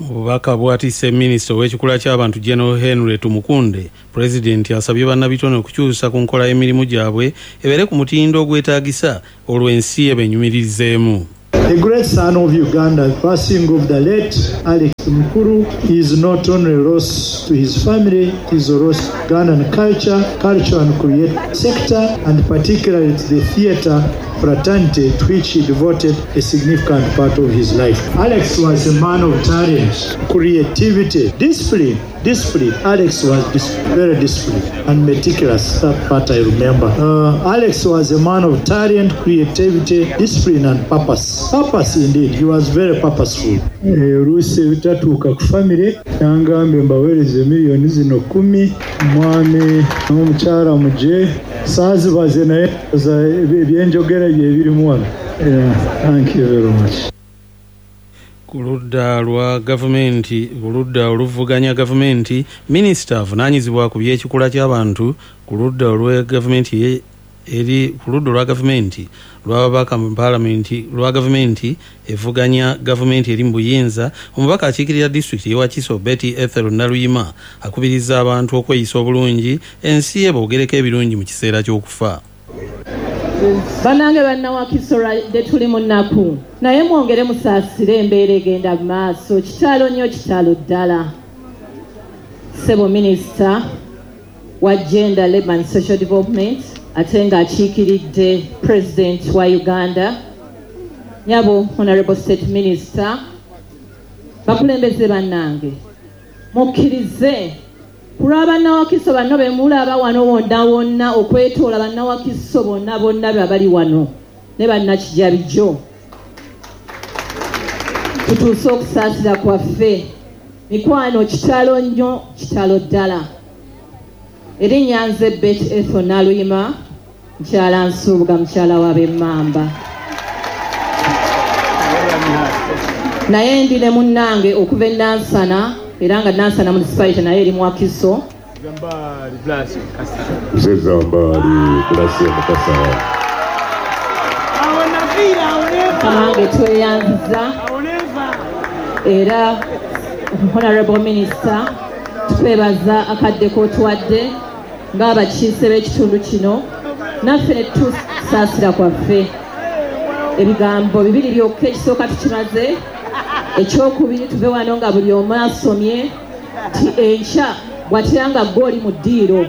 Obubaka bwatise minisita w'ekikula ky'abantu General Henry Tumukunde, President asabye bannabitone okukyusa ku nkola y'emirimu gyabwe ebeere ku mutindo ogwetaagisa olw'ensi ebenyumirizeemu. A great son of Uganda, passing of the late Alex Mukuru is not only a loss to his family, it is a loss to Ugandan culture and creative sector, and particularly to the theatre fraternity to which he devoted a significant part of his life. Alex was a man of talent, creativity, discipline. Alex was very disciplined and meticulous. That part I remember. Alex was a man of talent, creativity, discipline, and purpose. Purpose indeed. He was very purposeful. Ruse utatuka ku family yangambe mbawereze miliyoni zino 10 mwami n'omukyala muje sazi baze naye za byenjogera bye biri mu thank you very much. Kuludda lwa gavumenti oluvuganya gavumenti, minisita avunaanyizibwa ku by'ekikula ky'abantu ku ludda olwa gavumenti lw'ababaka mu paalamenti lwa gavumenti evuganya gavumenti eri mu buyinza. Omubaka akiikirira disitulikiti y'Ewakiso Betty Ethel Naluyima akubiriza abantu okweyisa obulungi ensi ebogereko ebirungi mu kiseera ky'okufa. Banange bannawakiso lwadde tuli mu nnaku naye mwongere musaasire embeera egenda mu maaso. Kitalo nnyo kitalo ddala. Ssebo minisita wa Gender, Labour and Social Development ate ng'akiikiridde President wa Uganda, nyabo Honorable State Minister, bakulembeze bannange mukkirize kulwa bannawakiso banno be mulaba wano wonna wonna okwetoola bannawakiso bonna bali wano ne bannakijabijjo tutuuse okusaasira kwaffe. Mikwano kitalo nnyo kitalo ddala. Erinnya nze Betty Ethel Naluyima, mukyala Nsubuga, mukyala w'ab'Emmamba. Naye ndi ne munnange okuva e Nansana, era nga Nansana municipality naye eri mu Wakiso. Kamange tweyanziza era Honorable Minister twebaza akadde k'otuwadde ng'abakiise b'ekitundu kino, naffe ne tusaasira kwaffe. Ebigambo bibiri byokka, ekisooka tukimaze, ekyokubiri tuve wano nga buli omu asomye ti enkya bw'atera nga gw'oli mu ddiiro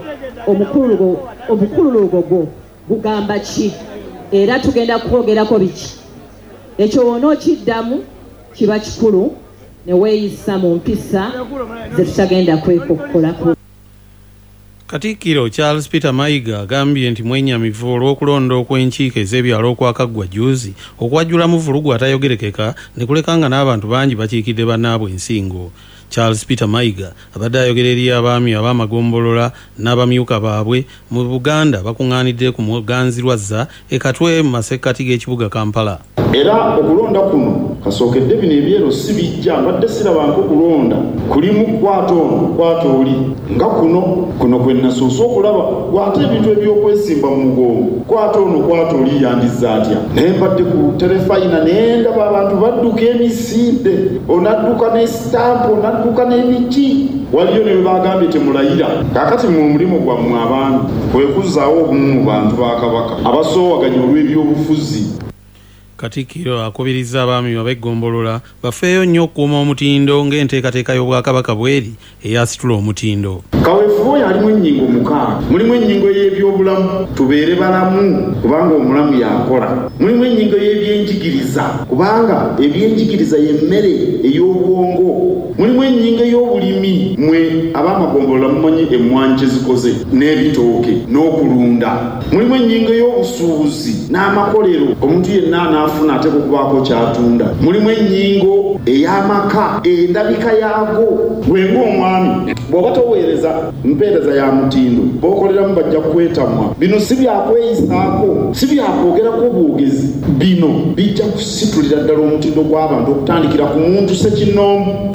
obukulu gwo gugamba ki era tugenda kwogerako biki. Ekyo wona okiddamu kiba kikulu ne weeyisa mu mpisa ze tutagenda kwekokkolako. Katikkiro Charles Peter Mayiga agambye nti mwenyamivu olw'okulonda okw'enkiiko ez'ebyalo okwakaggwa juuzi okwajjulamu vulugu atayogerekeka ne kulekanga n'abantu bangi bakiikidde bannaabwe ensingo. Charles Peter Mayiga abadde ayogera eri abaami ab'amagombolola n'abamyuka baabwe mu Buganda bakuŋŋaanidde ku muganzirwazza Katwe mu masekkati g'ekibuga Kampala. Era okulonda kuno kasookedde bino ebyero si bijja mbadde sirabanko okulonda kulimu kwata oli nga kuno kwe nasoose okulaba gwate ebintu eby'okwesimba mu mugongo kwata oli yandiza atya naye mbadde ku terefayina naye ndaba abantu badduka emisinde, onadduka n'esitampu, onadduka n'ebiki, waliyo ne bagambye temulayira. Kaakati mu mulimu gwammwe abaami kwe kuzzaawo obumu mu bantu ba Kabaka abasoowaganya olw'ebyobufuzi. Katikkiro akubiriza abaami ab'eggombolola bafeeyo nnyo okukuuma omutindo ng'enteekateeka y'Obwakabaka bw'eri eyasitula omutindo. Kaweefube oyo alimu ennyingo 6. Mulimu ennyingo y'ebyobulamu, tubeere balamu kubanga omulamu yakola. Mulimu ennyingo y'ebyenjigiriza kubanga ebyenjigiriza y'emmere ey'obwongo. Mulimu ennyingo y'obulimi, mwe ab'amagombolola mumanyi emmwanyi zikoze n'ebitooke n'okulunda. Mulimu ennyingo y'obusuubuzi n'amakolero, omuntu yenna afuna ate kubaako kyatunda. Mulimu ennyingo ey'amaka, endabika yaago. Gwenga omwami bw'oba toweereza mpeereza ya mutindo b'okoleramu bajja kwetamwa. Bino si byakweyisaako, si byakwogerako bwogezi, bino bijja kusitulira ddala omutindo gw'abantu okutandikira ku muntu ssekinnoomu.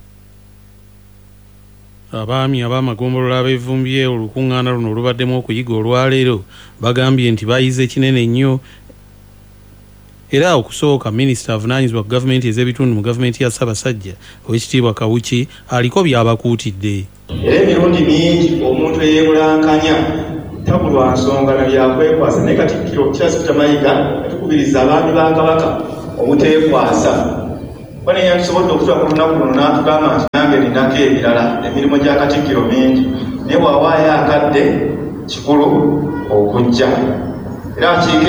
Abaami ab'amagombolola abeevumbye olukuŋŋaana luno olubaddemu okuyiga olwaleero bagambye nti bayize kinene nnyo era okusooka minisita avunaanyizibwa ku gavumenti ez'ebitundu mu gavumenti ya Ssaabasajja Oweekitiibwa Kawuki aliko by'abakuutidde. Era emirundi mingi omuntu eyeebulankanya tabulwa nsonga na byakwekwasa, naye Katikkiro Charles Peter Mayiga yatukubiriza abaami ba Kabaka obuteekwasa. Bwana yatusobodde okutula ku lunaku luno n'atugamba nti nange ninako ebirala, emirimu gya Katikkiro mingi, naye bw'awaayo akadde kikulu okujja. Era akiika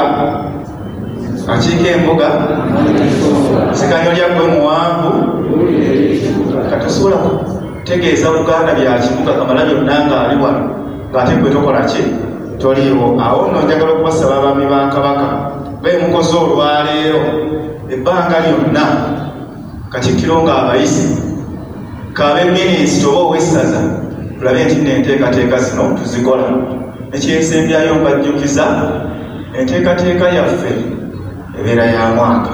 embuga sikanyo lyaggwe muwanvu katusobola kutegeeza Buganda bya kibuga kamala byonna ng'ali wano ng'ate gwe tokola ki toliiwo. Awo nno njagala okubasaba abaami ba Kabaka beemukoze olwaleero ebbanga lyonna Katikkiro ng'abayise kaabe minisita oba owessaza tulabe nti n'enteekateeka zino tuzikola. Ekyensembyayo mbajjukiza enteekateeka yaffe ebeera ya mwaka.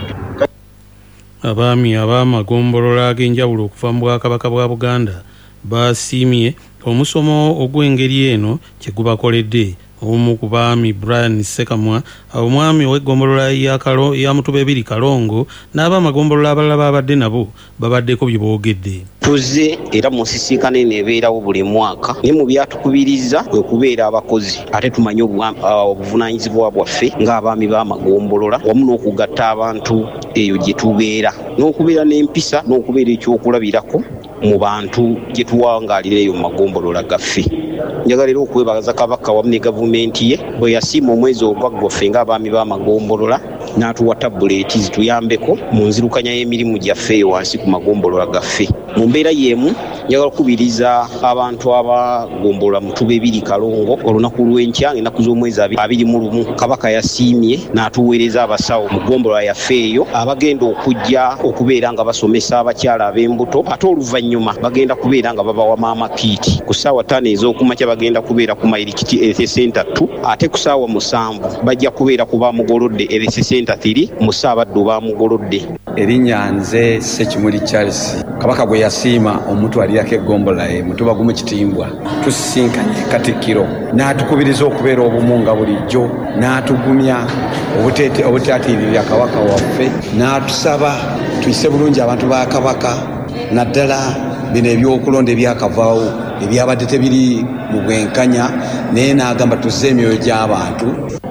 Abaami ab'amagombolola ag'enjawulo okuva mu Bwakabaka bwa Buganda basiimye omusomo ogw'engeri eno kye gubakoledde. Omu ku baami Brian Sekamwa, omwami w'eggombolola ya Mutuba 2 Kalongo, n'ab'amagombolola abalala babadde nabo babaddeko bye boogedde. Tuzze era mu nsisinkano eno ebeerawo buli mwaka, ne mu byatukubiriza kwe kubeera abakozi ate tumanye obuvunaanyizibwa bwaffe ng'abaami b'amagombolola wamu n'okugatta abantu eyo gye tubeera, n'okubeera n'empisa n'okubeera ekyokulabirako mu bantu gye tuwangaalira eyo mu magombolola gaffe. Njagala era okwebaza Kabaka wamu ne gavumenti ye bwe yasiima omwezi ogwaggwaffe ng'abaami b'amagombolola n'atuwa tabuleeti zituyambeko mu nzirukanya y'emirimu gyaffe eyo wansi ku magombolola gaffe. Mu mbeera y'emu njagala okubiriza abantu abagombolola Mutuba 2 Kalongo olunaku lw'enkya ennaku z'omwezi 21 Kabaka yasiimye n'atuweereza abasawo mu ggombolola yaffe eyo abagenda okujja okubeera nga basomesa abakyala ab'embuto, ate oluvannyuma bagenda kubeera nga babawa maama kiiti. Ku ssaawa 5 ez'okumakya bagenda kubeera ku Mairikiti Health Center 2, ate ku ssaawa 7 bajja kubeera ku Bamugolodde Health Center 3 mu Ssaabaddu Bamugolodde. Erinnya nze Ssekimuli Charles. Kabaka gwe yasiima omuntu alirako eggombola Mutuba gumu Kitimbwa, tusisinkanye Katikkiro n'atukubiriza okubeera obumu nga bulijjo, n'atugumya obutaatiirira Kabaka waffe, n'atusaba tuyise bulungi abantu ba Kabaka, naddala bino ebyokulonda ebyakavaawo ebyabadde tebiri mu bwenkanya, naye n'agamba tuzze emyoyo gy'abantu.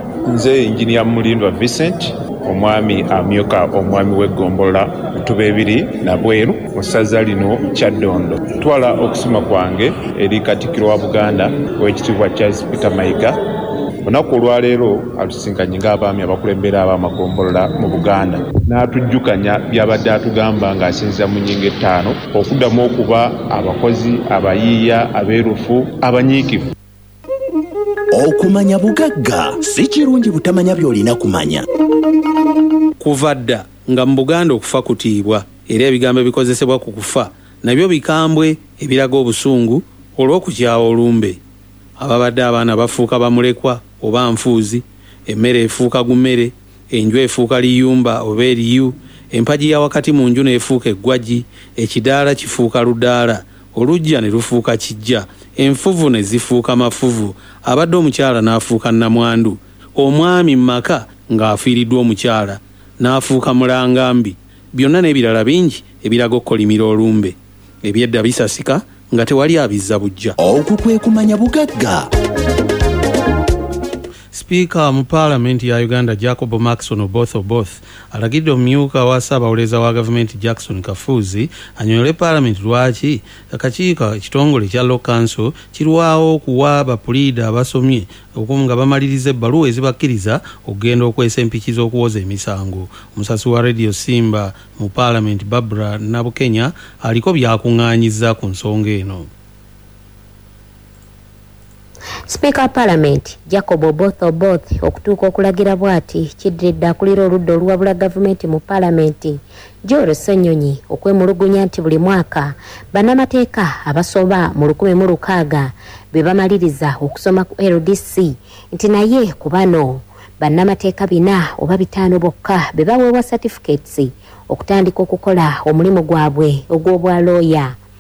Nze Engineer Mulindwa Vincent, omwami amyuka omwami w'eggombolola Mutuba 2 Nabweru mu ssaza lino Kyaddondo. Twala okusima kwange eri Katikkiro wa Buganda Oweekitiibwa Charles Peter Mayiga. Olunaku olwaleero atusinkanye ng'abaami abakulembera ab'amagombolola mu Buganda, n'atujjukanya byabadde atugamba ng'asinziza mu nnyingo 5 okuddamu okuba abakozi abayiiya, abeerufu, abanyiikivu. Okumanya bugagga si kirungi butamanya by'olina kumanya. Kuva dda nga mu Buganda okufa kutiibwa, era ebigambo ebikozesebwa ku kufa nabyo bikambwe ebiraga obusungu olw'okukyawa olumbe. Ababadde abaana bafuuka bamulekwa oba nfuuzi, emmere efuuka gummere, enju efuuka liyumba oba eriyu, empagi ya wakati mu nju n'efuuka eggwagi, ekidaala kifuuka ludaala, olujja ne lufuuka kijja, enfuvu ne zifuuka mafuvu, abadde omukyala n'afuuka nnamwandu, omwami mu maka ng'afiiriddwa omukyala n'afuuka mulangambi, byonna n'ebirala bingi ebiraga okkolimira olumbe. Ebyedda bisasika nga tewali abizza bujja. Okwo kwe kumanya bugagga. Speaker mu Parliament ya Uganda Jacob Maxon Oboth alagidde omumyuka wa Ssaabawoleza wa gavumenti Jackson Kafuzi anyonyole Parliament lwaki akakiiko ekitongole kya Law Council kirwawo okuwa abapuliida abasomye nga bamaliriza ebbaluwa ezibakkiriza okugenda okwesa empiki z'okuwoza emisango. Omusasi wa Radio Simba mu Parliament Barbara Nabukenya aliko byakuŋŋaanyiza ku nsonga eno. Speaker Parliament Jacob Oboth okutuuka okulagira bw'ati kiddiridde akulira oludda oluwabula gavumenti mu Parliament Joel Ssenyonyi okwemulugunya nti buli mwaka bannamateeka abasoba mu 1,600 be bamaliriza okusoma ku LDC nti naye ku bano bannamateeka 4 oba 5 bokka be baweebwa certificates okutandika okukola omulimu gwabwe ogw'obwalooya.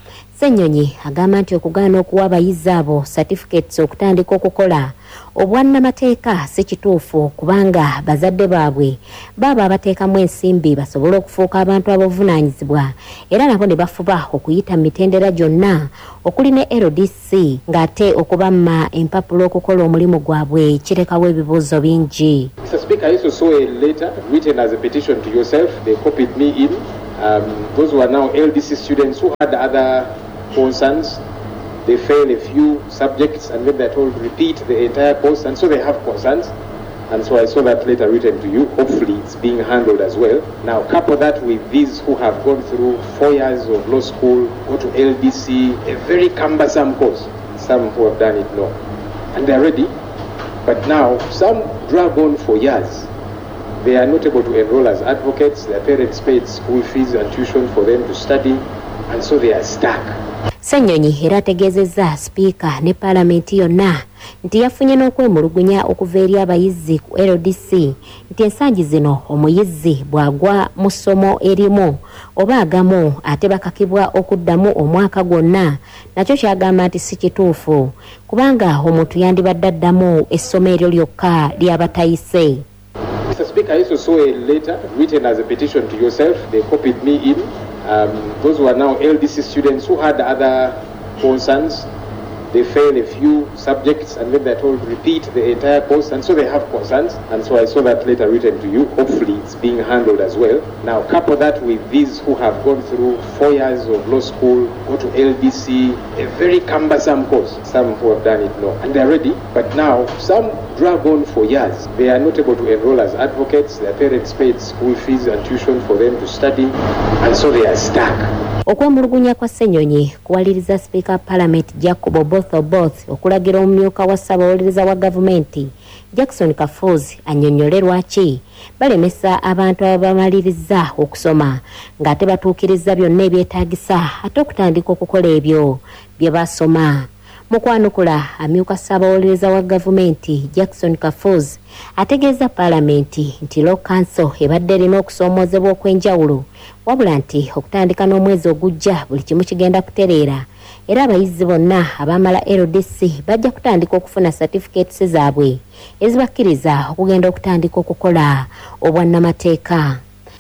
Ssenyonyi agamba nti okugaana okuwa abayizi abo certificates okutandika okukola obwannamateeka si kituufu kubanga bazadde baabwe baba abateekamu ensimbi basobole okufuuka abantu abavunaanyizibwa era nabo ne bafuba okuyita mu mitendera gyonna okuli ne LDC ng'ate okubamma empapula okukola omulimu gwabwe kirekawo ebibuuzo bingi. Mr. Speaker, I also saw a letter written as a petition to yourself. They copied me in. Those who are now LDC students who had other concerns, they fail a few subjects and then they're told to repeat the entire course, and so they have concerns. And so I saw that letter written to you. Hopefully it's being handled as well. Now couple that with these who have gone through 4 years of law school, go to LDC, a very cumbersome course. Some who have done it know, and they're ready. But now some drag on for years. They are not able to enroll as advocates. Their parents paid school fees and tuition for them to study, and so they are stuck. Ssenyonyi era ategeezezza Sipiika ne Paalamenti yonna nti yafunye n'okwemulugunya okuva eri abayizi ku LDC nti ensangi zino omuyizi bw'agwa mu ssomo erimu oba agamu ate bakakibwa okuddamu omwaka gwonna nakyo kyagamba nti si kituufu kubanga omuntu yandibadde addamu essomo eryo lyokka ly'abatayise. Mr. Speaker, I also saw a letter written as a petition to yourself. They copied me in. Those who are now LDC students who had other concerns, they fail a few subjects and then they're told to repeat the entire course, and so they have concerns. And so I saw that letter written to you. Hopefully it's being handled as well. Now couple that with these who have gone through 4 years of law school, go to LDC, a very cumbersome course. Some who have done it know, and they're ready. But now some drag on for years. They are not able to enroll as advocates. Their parents paid school fees and tuition for them to study, and so they are stuck. Okwemulugunya kwa Ssenyonyi kuwaliriza Speaker Parliament Jacob Oboth okulagira omumyuka wa Ssaabawolereza wa gavumenti Jackson Kafuzi annyonnyole lwaki balemesa abantu abamaliriza okusoma ng'ate batuukiriza byonna ebyetaagisa ate okutandika okukola ebyo bye basoma. Mu kwanukula amyuka Ssaabawolereza wa gavumenti Jackson Kafuzi ategeeza Paalamenti nti Law Council ebadde erina okusoomoozebwa okw'enjawulo wabula nti okutandika n'omwezi ogujja buli kimu kigenda kutereera era abayizi bonna abaamala LDC bajja kutandika okufuna certificates zaabwe ezibakkiriza okugenda okutandika okukola obwannamateeka.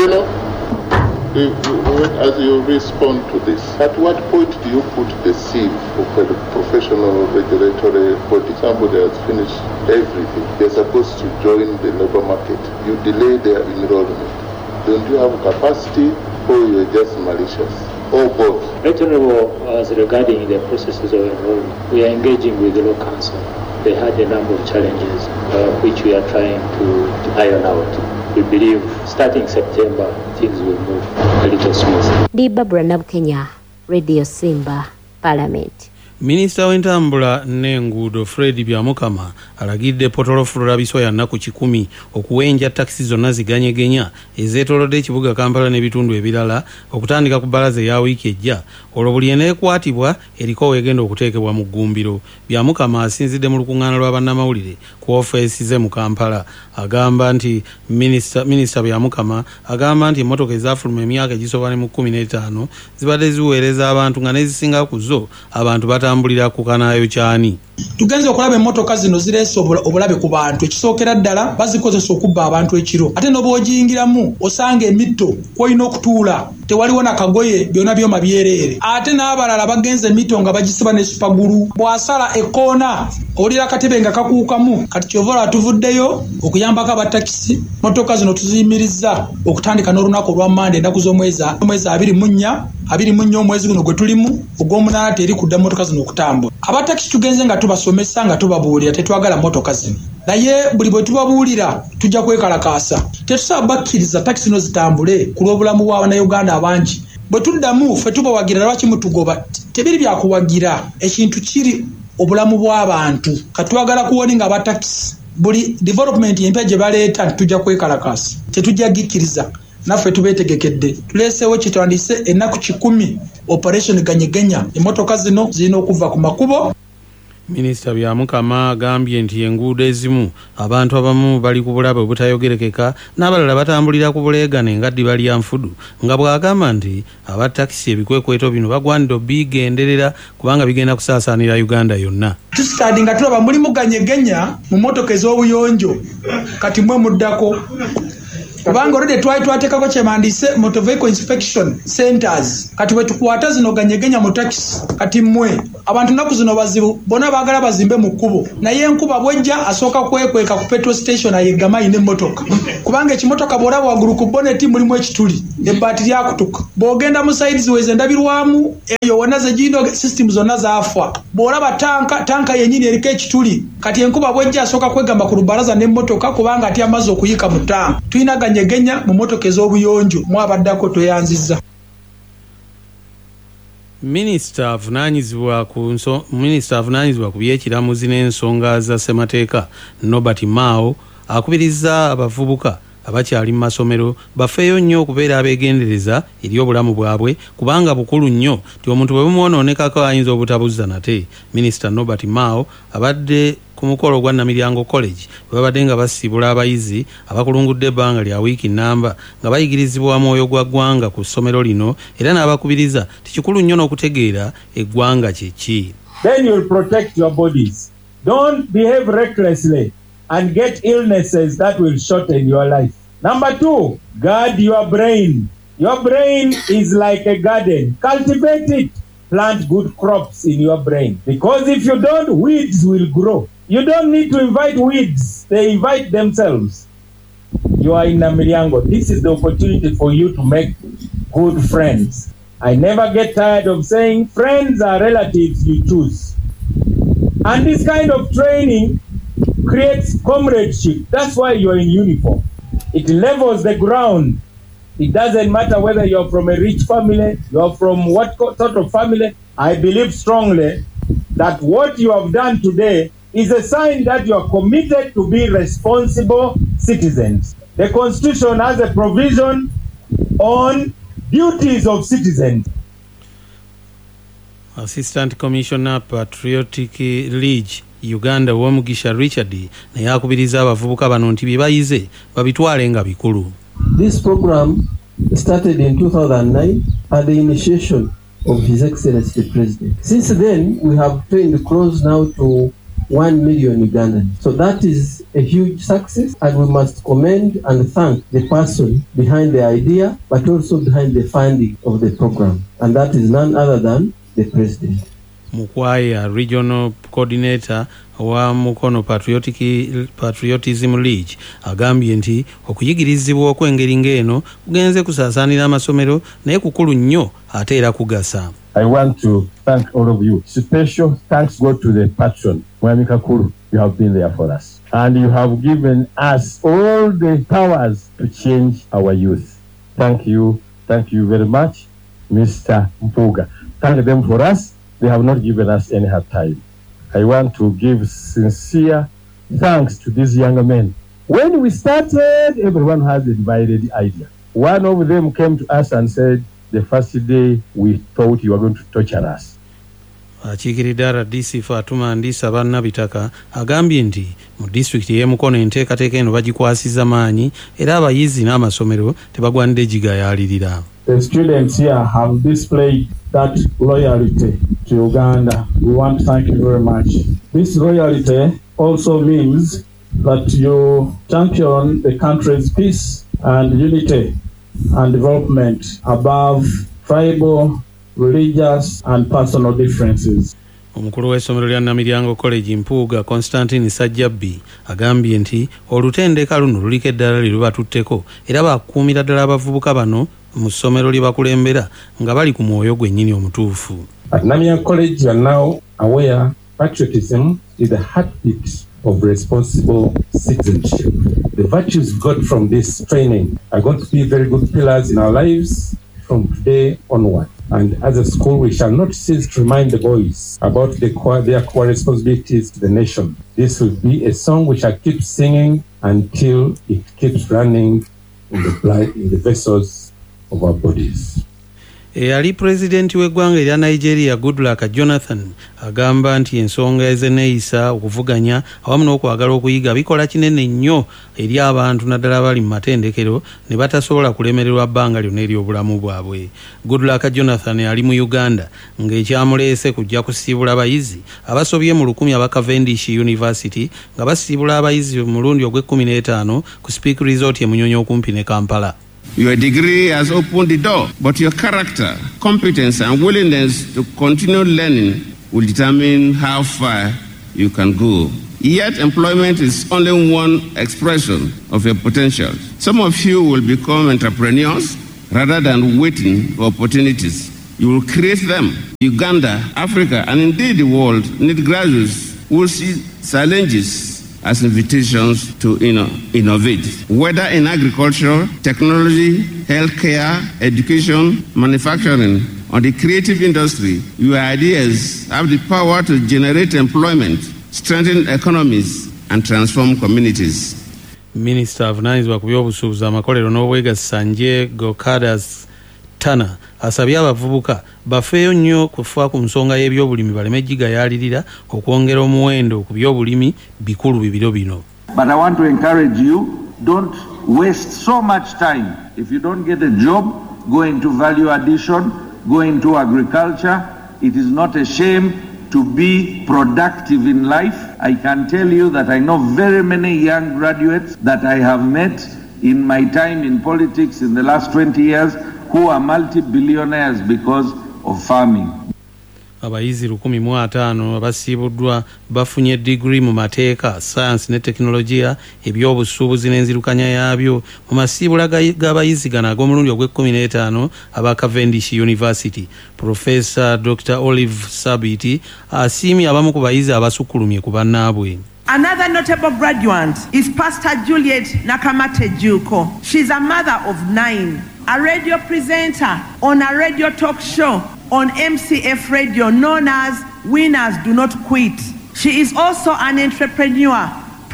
As you respond to this, at what point do you put the sieve for the professional regulatory body? Somebody has finished everything. They're supposed to join the labor market. You delay their enrollment. Don't you have capacity, or you're just malicious? Or both? Right Honorable, as regarding the processes of enrollment, we are engaging with the Law Council. They had a number of challenges which we are trying to iron out. We believe starting September things will move a little smoothly. Di Barbara Nabukenya, Radio Simba, Parliament. Minisita w'entambula n'enguudo Fred Byamukama alagidde Potolofulula Biswa nnaku 10 okuwenja takisi zonna ziganyegenya ezeetoolodde ekibuga Kampala n'ebitundu ebirala okutandika ku bbalaza ya wiiki ejja olwo buli eneekwatibwa eriko weegenda okuteekebwa mu ggumbiro. Byamukama asinzidde mu lukuŋŋaana lwa bannamawulire ku ofeesi ze mu Kampala agamba nti minisita Byamukama agamba nti emmotoka ezaafuluma emyaka egisoba ne mu 15 zibadde ziweereza abantu nga n'ezisinga ku zo abantu batambulira ku kanaayo kyani. Tugenze okulaba emmotoka zino zireese obulabe ku bantu. Ekisookera ddala bazikozesa okubba abantu ekiro, ate n'obwogiyingiramu osanga emitto kwolina okutuula tewaliwo nakagoye byonna byoma byereere, ate n'abalala bagenze emitto nga bagisiba ne supagulu. Bw'asala ekkoona olira akatebe nga kakuukamu. Kati kyovola tuvuddeyo okuyambako abatakisi. Mmotoka zino tuziyimirizza okutandika n'olunaku olwa Mande ennaku z'omwezi 24 omwezi guno gwe tulimu ogw'omunaana teri kudda mmotoka zino okutambula. Abatakisi tugenze nga tubasomesa nga tubabuulira tetwagala mmotoka zino, naye buli bwe tubabuulira tujja kwekalakaasa. Tetusaba bakkiriza takisi zino zitambule ku lw'obulamu bw'Abannayuganda abangi. Bwe tuddamu ffe tubawagira lwaki mutugoba? Tebiri byakuwagira, ekintu kiri obulamu bw'abantu. Katwagala kuwoninga abatakisi buli development empya gye baleeta tujja kwekalakaasa, tetujja gikkiriza. Naffe tubeetegekedde tuleeseewo kitwandise ennaku 10 operation ganyegenya. Emmotoka zino zirina okuva ku makubo. Minisita Byamukama agambye nti enguudo ezimu abantu abamu bali ku bulabe obutayogerekeka n'abalala batambulira ku buleegane nga ddiba lya nfudu nga bw'agamba nti aba takisi ebikwekweto bino bagwanira bigenderera kubanga bigenda kusaasaanira Uganda yonna. Tusitadi nga tulaba mulimu ganyegenya mu motoka ez'obuyonjo kati mwe muddako kubanga olede twali twateekako kyemandise motor vehicle inspection centers kati bwe tukwata zino ganyegenya mu taxi kati mmwe abantu nnaku zino bazibu bonna baagala bazimbe mu kkubo naye enkuba bwejja asooka kwekweka ku petrol station ayegama ayina emmotoka kubanga ekimotoka bw'olaba waggulu ku boneti mulimu ekituli ebbaati lyakutuka bw'ogenda mu sides weze ndabirwamu eyo wonna zegino system zonna zaafa bw'olaba tanka yennyini eriko ekituli kati enkuba bwejja asooka kwegamba ku lubalaza n'emmotoka kubanga ati amazzi okuyika mu tanka tulina ganyegenya mu motoka ez'obuyonjo mwabaddako tweyanzizza. Minisita avunaanyizibwa ku by'ekiramuzi n'ensonga za ssemateeka Nobert Mao akubirizza abavubuka abakyali mu masomero bafeeyo nnyo okubeera abeegendereza eri obulamu bwabwe kubanga bukulu nnyo ti omuntu bwe bumwonoonekako ayinza obutabuzza nate. Minisita Nobert Mao abadde ku mukolo gwa Namiryango College bwe babadde nga basiibula abayizi abakulungudde ebbanga lya wiiki nnamba nga bayigirizibwa mwoyo gwa ggwanga ku ssomero lino era n'abakubiriza ti kikulu nnyo n'okutegeera eggwanga kye ki. Then you'll protect your bodies. Don't behave recklessly and get illnesses that will shorten your life. Number 2, guard your brain. Your brain is like a garden. Cultivate it. Plant good crops in your brain. Because if you don't, weeds will grow. You don't need to invite weeds. They invite themselves. You are in Namiryango. This is the opportunity for you to make good friends. I never get tired of saying friends are relatives you choose. And this kind of training creates comradeship. That's why you're in uniform. It levels the ground. It doesn't matter whether you're from a rich family, you're from what sort of family. I believe strongly that what you have done today is a sign that you are committed to be responsible citizens. The Constitution has a provision on duties of citizens. Assistant Commissioner Patriotic League Uganda Womugisha Richard naye akubiriza abavubuka bano nti bye bayize babitwale nga bikulu. This program started in 2009 at the initiation of His Excellency the President. Since then, we have trained close now to 1 million Ugandans. So that is a huge success, and we must commend and thank the person behind the idea, but also behind the funding of the program. And that is none other than the President. Mukwaya Regional Coordinator wa Mukono Patriotism League agambye nti okuyigirizibwa okw'engeri ng'eno kugenze kusaasaanira amasomero naye kukulu nnyo ate era kugasa. I want to thank all of you. Special thanks go to the patron, Mwami Kakulu. You have been there for us. And you have given us all the powers to change our youth. Thank you. Thank you very much, Mr. Mpuga. Thank them for us. They have not given us any hard time. I want to give sincere thanks to these young men. When we started, everyone has a divided idea. One of them came to us and said, the first day we thought you were going to torture us. Akiikiridde RDC Fatuma Ndisa Bannabitaka agambye nti mu disitulikiti y'e Mukono enteekateeka eno bagikwasiza maanyi era abayizi n'amasomero tebagwanidde gigayaalirira. The students here have displayed that loyalty to Uganda. We want to thank you very much. This loyalty also means that you champion the country's peace and unity and development above tribal, religious and personal differences. Omukulu w'essomero lya Namiryango College Mpuuga Constantine Sajjabbi agambye nti olutendeka luno luliko eddala lye lubatutteko era bakuumira ddala abavubuka bano mu ssomero lye bakulembera nga bali ku mwoyo gwennyini omutuufu. At Namiryango College, you are now aware patriotism is the heartbeat of responsible citizenship. The virtues we got from this training are going to be very good pillars in our lives from today onward. And as a school, we shall not cease to remind the boys about their core responsibilities to the nation. This will be a song we shall keep singing until it keeps running in the vessels of our bodies. eyali pulezidenti w'eggwanga erya Nigeria Goodluck Jonathan agamba nti ensonga ezeneeyisa okuvuganya awamu n'okwagala okuyiga bikola kinene nnyo eri abantu naddala bali mu matendekero ne batasobola kulemererwa bbanga lyonna ery'obulamu bwabwe. Goodluck Jonathan ali mu Uganda ng'ekyamuleese kujja kusiibula abayizi abasobye mu 1000 aba Cavendish University nga basiibula abayizi mu mulundi ogw'15 ku Speak Resort e Munyonyi okumpi ne Kampala. Your degree has opened the door, but your character, competence, and willingness to continue learning will determine how far you can go. Yet employment is only one expression of your potential. Some of you will become entrepreneurs rather than waiting for opportunities. You will create them. Uganda, Africa, and indeed the world need graduates who will see challenges as invitations to innovate. Whether in agriculture, technology, healthcare, education, manufacturing, or the creative industry, your ideas have the power to generate employment, strengthen economies, and transform communities. Minister avunaanyizibwa ku by'obusuubuzi amakolero n'obwegasisa Nje Gokadas Tana asabye abavubuka bafeeyo nnyo kufa ku nsonga y'ebyobulimi baleme gigayaalirira okwongera omuwendo ku byobulimi bikulu bibiro bino. But I want to encourage you, don't waste so much time. If you don't get a job, go into value addition, go into agriculture. It is not a shame to be productive in life. I can tell you that I know very many young graduates that I have met in my time in politics in the last 20 years who are multi-billionaires because of farming. Abayizi 105 abasiibuddwa bafunye degree mu mateeka, science ne teknologiya, ebyobusuubuzi n'enzirukanya yaabyo mu masiibula g'abayizi gano ag'omulundi ogw'15 aba Cavendish University. Professor Dr. Olive Sabiti asiimye abamu ku bayizi abasukkulumye ku bannaabwe. Another notable graduate is Pastor Juliet Nakamate Juko. She's a mother of 9, a radio presenter on a radio talk show on MCF radio known as Winners Do Not Quit. She is also an entrepreneur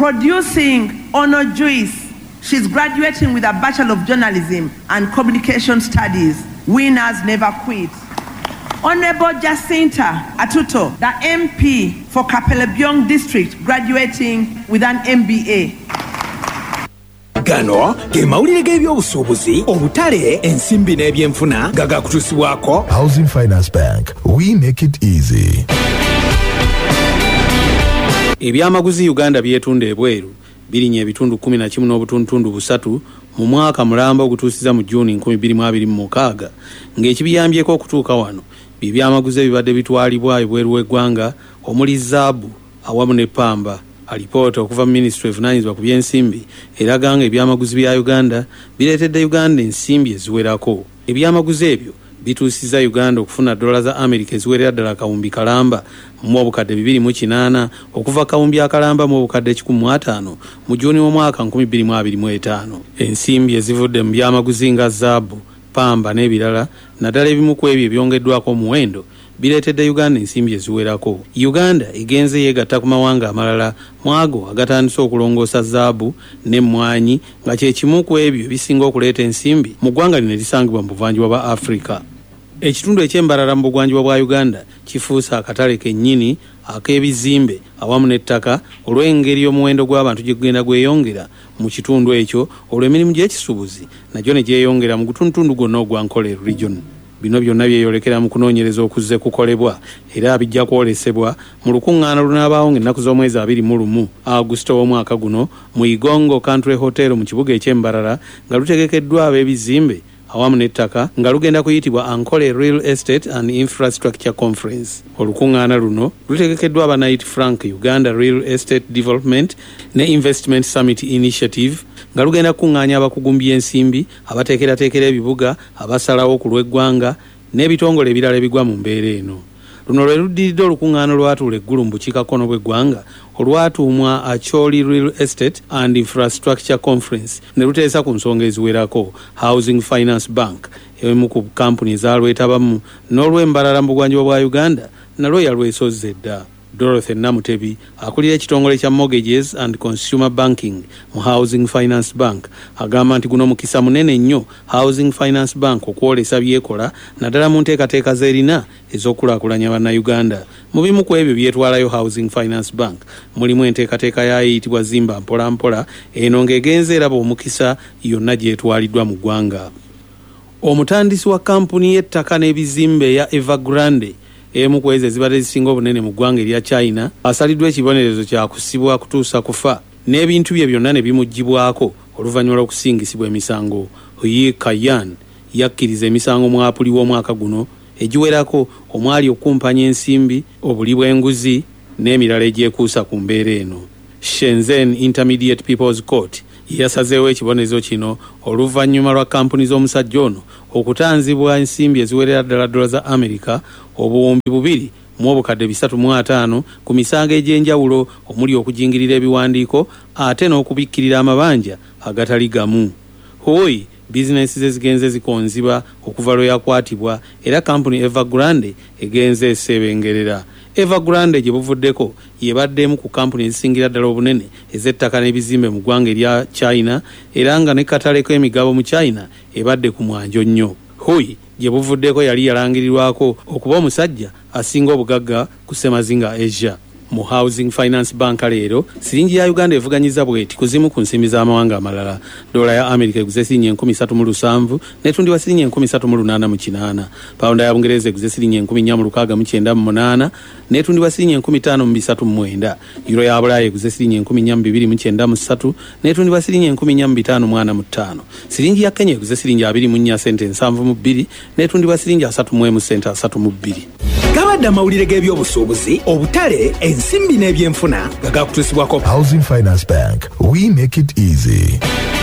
producing Ono Juice. She's graduating with a Bachelor of Journalism and Communication Studies. Winners Never Quit. Honorable Jacinta Atuto, the MP for Kapelebyong District, graduating with an MBA. Gano ge mawulire g'ebyobusuubuzi obutale ensimbi n'ebyenfuna gagakutusibwako Housing Finance Bank. We make it easy. Ebyamaguzi Uganda byetunda ebweru birinye ebitundu 11 n'obutundu 3 mu mwaka mulamba ogutuusiza mu Juni 2026 ng'ekibiyambyeko okutuuka wano byamaguzi ebibadde bitwalibwa ebweru w'eggwanga omuli zaabu awamu ne pamba. Alipoota okuva mu Ministry evunaanyizibwa ku by'ensimbi eraga nga ebyamaguzi bya Uganda bireetedde Uganda ensimbi eziwerako. Ebyamaguzi ebyo bituusizza Uganda okufuna dola za Amerika eziwerera ddala kawumbi kalamba mu obukadde 208 okuva kawumbi akalamba mu obukadde 105 mu Juni w'omwaka 2025. Ensimbi ezivudde mu byamaguzi nga zaabu, pamba n'ebirala naddala ebimu ku ebyo ebyongeddwako omuwendo bireetedde Uganda ensimbi eziwerako. Uganda egenze yeegatta ku mawanga amalala mwago agatandise okulongoosa zaabu n'emmwanyi nga kye kimu ku ebyo ebisinga okuleeta ensimbi mu ggwanga lino erisangibwa mu buvanjuba bwa Afrika. Ekitundu eky'embalala mu bugwanjuba bwa Uganda kifuuse akatale kennyini ak'ebizimbe awamu n'ettaka olw'engeri omuwendo gw'abantu gye gugenda gweyongera mu kitundu ekyo olw'emirimu gy'ekisuubuzi nagyo ne gyeyongera mu gutundutundu gwonna ogwa Nkoleero region. Bino byonna byeyolekera mu kunoonyereza okuzze kukolebwa era bijja kwolesebwa mu lukuŋŋaana lunaabaawo ng'ennaku z'omwezi 21 Augusito w'omwaka guno mu Igongo Country Hotel mu kibuga eky'embalala nga lutegekeddwa ab'ebizimbe awamu n'ettaka nga lugenda kuyitibwa Ankole Real Estate and Infrastructure Conference. Olukuŋŋaana luno lutegekeddwa aba Knight Frank Uganda Real Estate Development ne Investment Summit Initiative nga lugenda kuŋŋaanya abakugu mu by'ensimbi, abateekerateekera ebibuga, abasalawo ku lw'eggwanga n'ebitongole ebirala ebigwa mu mbeera eno. Luno lwe luddiridde olukuŋŋaana olwatuula eggulu mu bukiikakkono bw'eggwanga olwatuumwa Acholi Real Estate and Infrastructure Conference ne luteesa ku nsonga eziwerako. Housing Finance Bank emu ku kampuni ezaalwetabamu n'olw'embalala mu bugwanjuba bwa Uganda nalwo yalwesozza edda. Dorothy Namutebi akulira ekitongole kya Mortgages and Consumer Banking mu Housing Finance Bank agamba nti guno mukisa munene nnyo Housing Finance Bank okwolesa byekola naddala mu nteekateeka z'erina ez'okulaakulanya bannayuganda. Mu bimu ku ebyo byetwalayo Housing Finance Bank mulimu enteekateeka yayitibwa Zimba Mpola Mpola, eno ng'egenza eraba omukisa yonna gyetwaliddwa mu ggwanga. Omutandisi wa kampuni y'ettaka n'ebizimbe ya Evergrande emu ku ezo ezibadde zisinga obunene mu ggwanga erya China asaliddwa ekibonerezo kya kusibwa kutuusa kufa n'ebintu bye byonna ne bimuggyibwako oluvannyuma lw'okusingisibwa emisango. Yi Kayan yakkiriza emisango mu Apuli w'omwaka guno egiwerako omwali okumpanya ensimbi, obuli bw'enguzi n'emirala egyekuusa ku mbeera eno. Shenzhen Intermediate People's Court yasazeewo ekibonezo kino oluvannyuma lwa kampuni z'omusajja ono okutanzibwa ensimbi eziwerera ddala dola za Amerika obuwumbi 2,350 ku misango egy'enjawulo omuli okujingirira ebiwandiiko ate n'okubikkirira amabanja agatali gamu. Hoi bizinesi ze zigenze zikonziba okuva lwe yakwatibwa era kampuni Evergrande egenze esebengerera. Evergrande gye buvuddeko yebaddemu ku kampuni ezisingira ddala obunene ez'ettaka n'ebizimbe mu ggwanga erya China era nga ne katale k'emigabo mu China ebadde ku mwanjo nnyo. Hoi gye buvuddeko yali yalangirirwako okuba omusajja asinga obugagga ku Semazinga Asia. Mu Housing Finance Bank leero siringi ya Uganda evuganyiza bweti kuzimu ku nsimbi z'amawanga amalala. Dola ya Amerika eguze siringi 37 netundibwa siringi 38 Pounda ya Bungereza eguze siringi 1468 netundibwa siringi 1539. Euro ya Bulaya eguze siringi 1293 netundibwa siringi 1545. Siringi ya Kenya eguze siringi 24 sente 72 netundibwa siringi 31 sente 32. Gabadde amawulire g'ebyobusuubuzi, obutale, ensimbi n'ebyenfuna nga gakutuusibwako Housing Finance Bank. We make it easy.